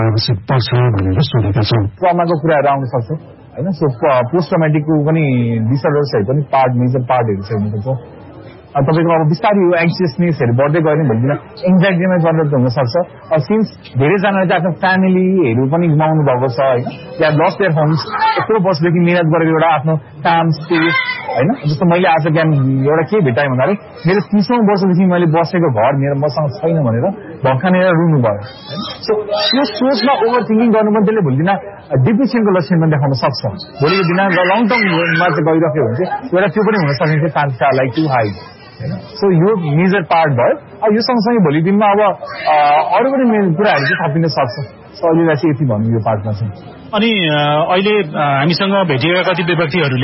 आवश्यक पर्छ भनेर सोधेका छौं। ट्रमाको कुराहरु आउन सक्छ हैन। सो पोस्ट ट्रमेटिकको पनि डिसअर्डर्सहरु पनि मेजर पार्टहरु छ हुन्छ। तपाईको अब बिस्तारै यो एंक्सियसनेसहरु बढ्दै गयो भने भन्दिन एंजाइटीमा कन्भर्ट हुन सक्छ। सिन्स धेरै जनाले चाहिँ आफ्नो फ्यामिलीहरु पनि गुमाउनु भएको छ हैन। या लस्ट देयर होम्स, यत्रो वर्षदेखि मेहनत गरेको एउटा आफ्नो काम स्पेस हैन। जस्तो मैले आज बिहान एउटा के भेटाएँ भन्दाखेरि मेरो 30औं वर्षदेखि मैले बसेको घर मेरो मसँग छैन भनेर भक्कानेर रुनु भयो। सो यो सोचमा ओभर थिंकिङ गर्नु पनि त्यसले भोलिदिन डिप्रेसनको लक्षण पनि देखाउन सक्छ। भोलिको दिन लङ टर्ममा चाहिँ गइराख्यो भने चाहिँ एउटा त्यो पनि हुन सक्ने chance like to high. So यो मेजर पार्ट भयो। यो सँगसँगै भोलि दिनमा अब अरू पनि कुराहरू चाहिँ थपिन सक्छ। सो अहिलेलाई चाहिँ यति भन्नु यो पार्टमा चाहिँ। अनि अहिले हामीसँग भेटिएका कतिपय व्यक्तिहरूले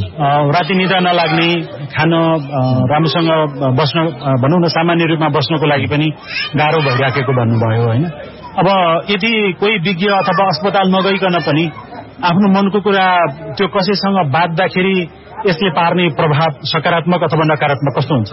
राति निद्रा नलाग्ने, खान राम्रोसँग बस्न भनौँ न सामान्य रूपमा बस्नको लागि पनि गाह्रो भइराखेको भन्नुभयो हैन। अब यदि कोही विज्ञ अथवा अस्पताल नगइकन पनि आफ्नो मनको कुरा त्यो कसैसँग बाँड्दाखेरि यसले पार्ने प्रभाव सकारात्मक अथवा नकारात्मक कस्तो हुन्छ?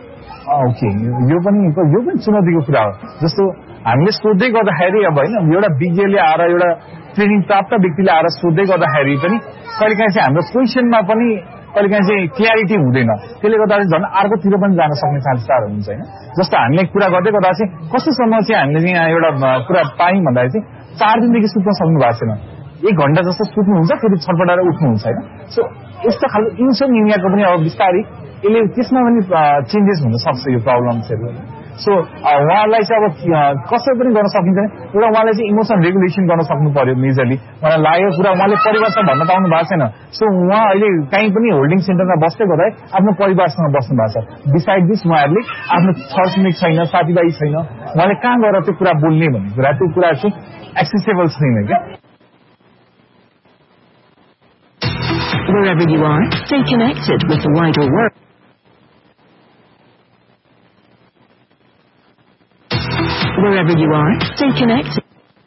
ओके, यो पनि चुनौतीको कुरा हो। जस्तो हामीले सोध्दै गर्दाखेरि अब हैन एउटा विज्ञले आएर एउटा ट्रेनिङ प्राप्त व्यक्तिले आएर सोध्दै गर्दाखेरि पनि कहिलेकाहीँ चाहिँ हाम्रो क्वेसनमा पनि कहिलेकाहीँ चाहिँ क्ल्यारिटी हुँदैन। त्यसले गर्दा झन् अर्कोतिर पनि जान सक्ने चान्सेसहरु हुन्छ हैन। जस्तो हामीले कुरा गर्दै गर्दा चाहिँ कस्तोसम्म चाहिँ हामीले चाहिँ यहाँ एउटा कुरा पायौं भन्दाखेरि चाहिँ 4 दिनदेखि सुत्न सक्नु भएको छैन, 1 घण्टा जस्तो सुत्नुहुन्छ फेरि छटपटाएर उठ्नुहुन्छ हैन। सो यस्तो खालको इन्सोम्नियाको पनि अब बिस्तारै यसले त्यसमा पनि चेन्जेस हुन सक्छ यो प्रब्लम्सहरु। सो उहाँलाई चाहिँ अब कसरी पनि गर्न सकिन्छ एउटा उहाँले चाहिँ इमोसन रेगुलेसन गर्न सक्नु पर्यो मेजरली। मलाई लागेको कुरा उहाँले परिवारसँग भन्न पाउनु भएको छैन। सो उहाँ अहिले कहीँ पनि होल्डिङ सेन्टरमा बस्दै गर्दा आफ्नो परिवारसँग बस्नु भएको छ। बिसाइड दिस उहाँहरूले आफ्नो छरछिमेक छैन, साथीभाइ छैन, उहाँले कहाँ गएर त्यो कुरा बोल्ने भन्ने कुरा त्यो कुरा चाहिँ एक्सेसिबल छैन क्या। Wherever you are, stay connected with the wider world. Wherever you are, stay connected.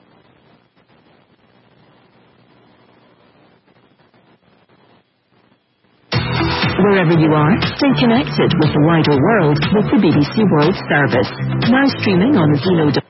Wherever you are, stay connected with the wider world with the BBC World Service. Now streaming on Zeno.